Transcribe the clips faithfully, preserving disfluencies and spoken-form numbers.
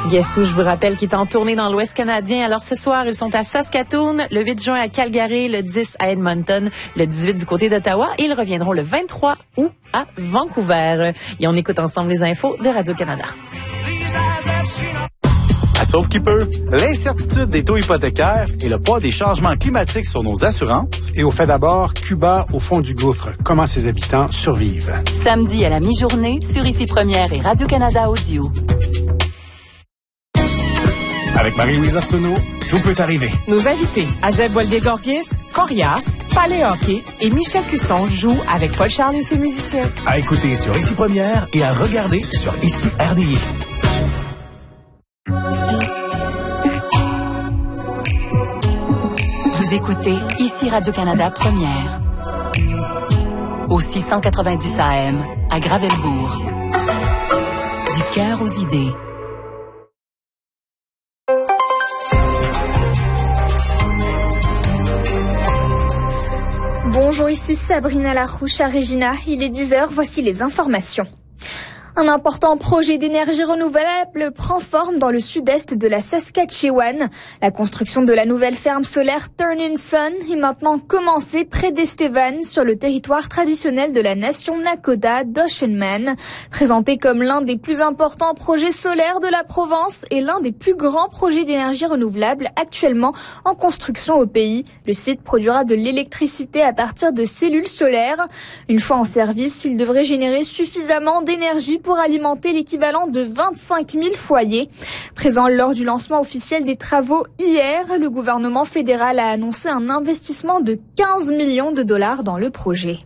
Guessou, je vous rappelle qu'il est en tournée dans l'Ouest canadien. Alors ce soir, ils sont à Saskatoon, le huit juin à Calgary, le dix à Edmonton, le dix-huit du côté d'Ottawa et ils reviendront le vingt-trois août à Vancouver. Et on écoute ensemble les infos de Radio-Canada. À Sauve qui peut, l'incertitude des taux hypothécaires et le poids des changements climatiques sur nos assurances. Et au fait d'abord, Cuba au fond du gouffre. Comment ses habitants survivent. Samedi à la mi-journée sur Ici Première et Radio-Canada Audio. Avec Marie-Louise Arsenault, tout peut arriver. Nos invités, Azeb Walde-Gorgis, Corias, Palais Hockey et Michel Cusson jouent avec Paul Charles et ses musiciens. À écouter sur Ici Première et à regarder sur Ici R D I. Vous écoutez Ici Radio-Canada Première. Au six cent quatre-vingt-dix A M, à Gravelbourg. Du cœur aux idées. Bonjour, ici Sabrina Larouche à Regina. Il est dix heures, voici les informations. Un important projet d'énergie renouvelable prend forme dans le sud-est de la Saskatchewan. La construction de la nouvelle ferme solaire Turn-in Sun est maintenant commencée près d'Estevan, sur le territoire traditionnel de la nation Nakota d'Oshenman. Présenté comme l'un des plus importants projets solaires de la province et l'un des plus grands projets d'énergie renouvelable actuellement en construction au pays, le site produira de l'électricité à partir de cellules solaires. Une fois en service, il devrait générer suffisamment d'énergie pour pour alimenter l'équivalent de vingt-cinq mille foyers. Présent lors du lancement officiel des travaux hier, le gouvernement fédéral a annoncé un investissement de quinze millions de dollars dans le projet.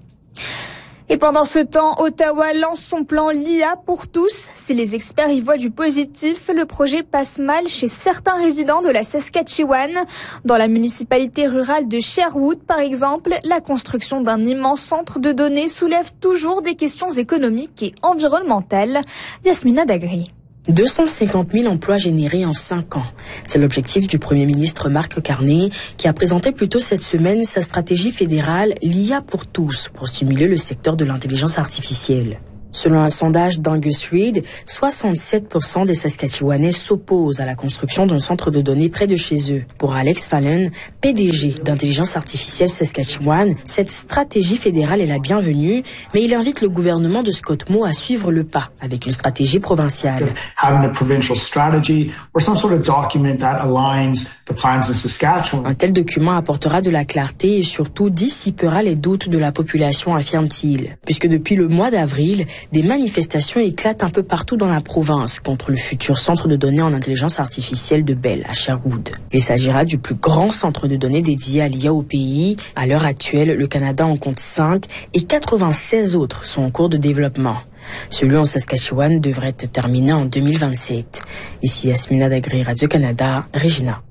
Et pendant ce temps, Ottawa lance son plan L'I A pour tous. Si les experts y voient du positif, le projet passe mal chez certains résidents de la Saskatchewan. Dans la municipalité rurale de Sherwood, par exemple, la construction d'un immense centre de données soulève toujours des questions économiques et environnementales. Yasmina Dagri. deux cent cinquante mille emplois générés en cinq ans. C'est l'objectif du Premier ministre Mark Carney, qui a présenté plus tôt cette semaine sa stratégie fédérale L'I A pour tous, pour stimuler le secteur de l'intelligence artificielle. Selon un sondage d'Angus Reid, soixante-sept pour cent des Saskatchewanais s'opposent à la construction d'un centre de données près de chez eux. Pour Alex Fallon, P D G d'Intelligence artificielle Saskatchewan, cette stratégie fédérale est la bienvenue, mais il invite le gouvernement de Scott Moe à suivre le pas avec une stratégie provinciale. Having a provincial strategy or some sort of document that aligns the plans in Saskatchewan. Un tel document apportera de la clarté et surtout dissipera les doutes de la population, affirme-t-il. Puisque depuis le mois d'avril, des manifestations éclatent un peu partout dans la province contre le futur centre de données en intelligence artificielle de Bell à Sherwood. Il s'agira du plus grand centre de données dédié à l'I A au pays. À l'heure actuelle, le Canada en compte cinq et quatre-vingt-seize autres sont en cours de développement. Celui en Saskatchewan devrait être terminé en deux mille vingt-sept. Ici Yasmina Dagri, Radio-Canada, Regina.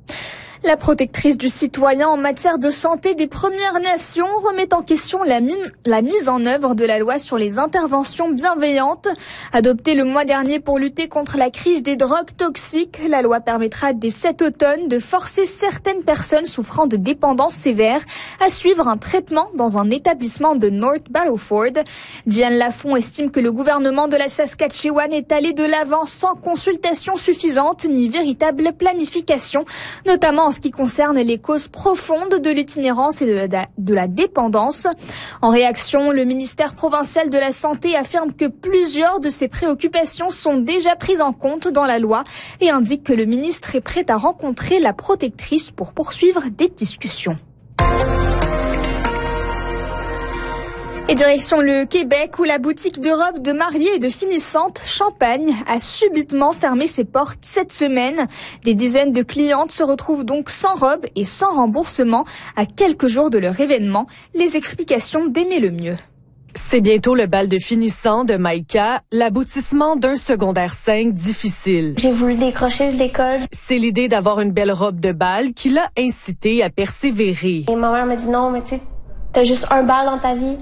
La protectrice du citoyen en matière de santé des Premières Nations remet en question la, mine, la mise en œuvre de la loi sur les interventions bienveillantes. Adoptée le mois dernier pour lutter contre la crise des drogues toxiques, la loi permettra dès cet automne de forcer certaines personnes souffrant de dépendance sévère à suivre un traitement dans un établissement de North Battleford. Diane Lafont estime que le gouvernement de la Saskatchewan est allé de l'avant sans consultation suffisante ni véritable planification, notamment en ce qui concerne les causes profondes de l'itinérance et de la, de la dépendance. En réaction, le ministère provincial de la Santé affirme que plusieurs de ces préoccupations sont déjà prises en compte dans la loi et indique que le ministre est prêt à rencontrer la protectrice pour poursuivre des discussions. Et direction le Québec où la boutique de robes de mariée et de finissantes Champagne a subitement fermé ses portes cette semaine. Des dizaines de clientes se retrouvent donc sans robe et sans remboursement à quelques jours de leur événement. Les explications d'Aimé Lemieux. C'est bientôt le bal de finissant de Maïka, l'aboutissement d'un secondaire cinq difficile. J'ai voulu décrocher de l'école. C'est l'idée d'avoir une belle robe de bal qui l'a incité à persévérer. Et ma mère m'a dit non, mais tu sais, t'as juste un bal dans ta vie.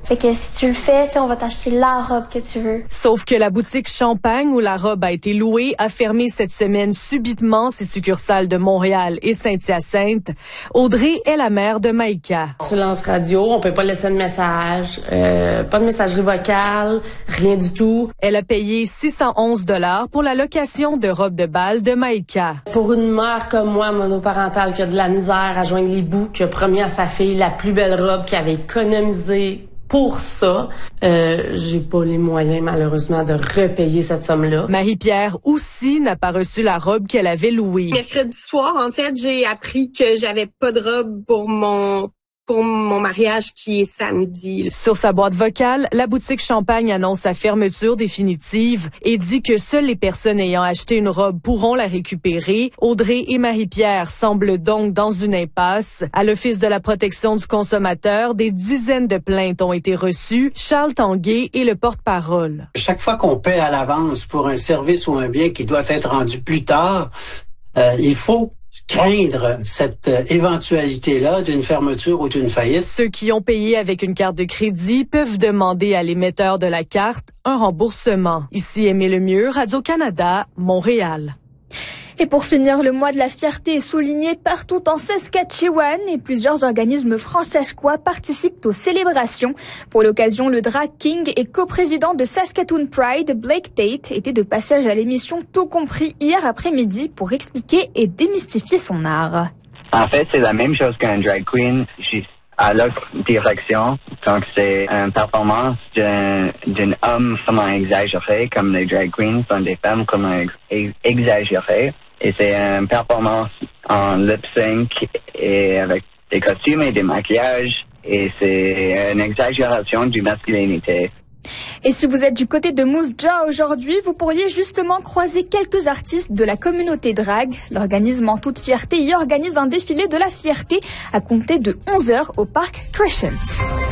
Fait que si tu le fais, tu sais, on va t'acheter la robe que tu veux. Sauf que la boutique Champagne où la robe a été louée a fermé cette semaine subitement ses succursales de Montréal et Saint-Hyacinthe. Audrey est la mère de Maïka. Silence radio, on peut pas laisser de message, euh, pas de messagerie vocale, rien du tout. Elle a payé six cent onze dollars pour la location de robe de bal de Maïka. Pour une mère comme moi, monoparentale, qui a de la misère à joindre les bouts, qui a promis à sa fille la plus belle robe qu'elle avait économisée pour ça, euh, j'ai pas les moyens, malheureusement, de repayer cette somme-là. Marie-Pierre aussi n'a pas reçu la robe qu'elle avait louée. Mercredi soir, en fait, j'ai appris que j'avais pas de robe pour mon pour mon mariage qui est samedi. Sur sa boîte vocale, la boutique Champagne annonce sa fermeture définitive et dit que seules les personnes ayant acheté une robe pourront la récupérer. Audrey et Marie-Pierre semblent donc dans une impasse. À l'Office de la protection du consommateur, des dizaines de plaintes ont été reçues. Charles Tanguay est le porte-parole. Chaque fois qu'on paie à l'avance pour un service ou un bien qui doit être rendu plus tard, euh, il faut craindre cette euh, éventualité-là d'une fermeture ou d'une faillite. Ceux qui ont payé avec une carte de crédit peuvent demander à l'émetteur de la carte un remboursement. Ici Aimé Lemieux, Radio-Canada, Montréal. Et pour finir, le mois de la fierté est souligné partout en Saskatchewan et plusieurs organismes francescois participent aux célébrations. Pour l'occasion, le drag king et coprésident de Saskatoon Pride, Blake Tate, était de passage à l'émission Tout compris hier après-midi pour expliquer et démystifier son art. En fait, c'est la même chose qu'un drag queen, juste à l'autre direction. Donc, c'est une performance d'un, d'un homme vraiment exagéré, comme les drag queens sont des femmes comme ex- exagérées. Et c'est une performance en lip-sync et avec des costumes et des maquillages. Et c'est une exagération du masculinité. Et si vous êtes du côté de Moose Jaw aujourd'hui, vous pourriez justement croiser quelques artistes de la communauté drag. L'organisme En toute fierté y organise un défilé de la fierté à compter de onze heures au parc Crescent.